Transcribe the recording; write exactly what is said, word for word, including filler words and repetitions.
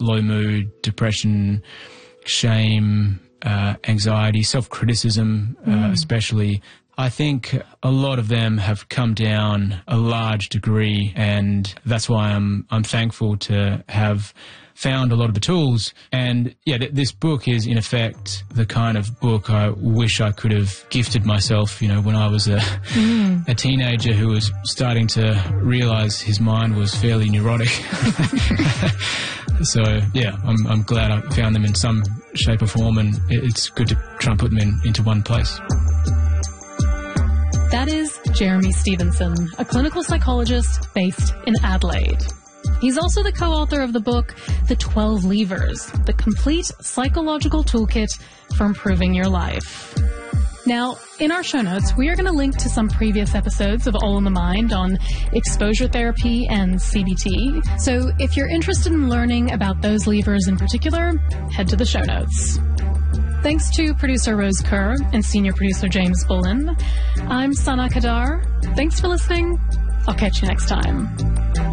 low mood, depression, shame, uh, anxiety, self-criticism, uh, mm. especially. I think a lot of them have come down a large degree, and that's why I'm I'm thankful to have found a lot of the tools. And yeah, th- this book is in effect the kind of book I wish I could have gifted myself, you know, when I was a, mm. a teenager who was starting to realise his mind was fairly neurotic. So yeah, I'm I'm glad I found them in some shape or form, and it's good to try and put them in, into one place. That is Jeremy Stevenson, a clinical psychologist based in Adelaide. He's also the co-author of the book, The twelve Levers, the complete psychological toolkit for improving your life. Now, in our show notes, we are going to link to some previous episodes of All in the Mind on exposure therapy and C B T. So if you're interested in learning about those levers in particular, head to the show notes. Thanks to producer Rose Kerr and senior producer James Bullen. I'm Sana Kadar. Thanks for listening. I'll catch you next time.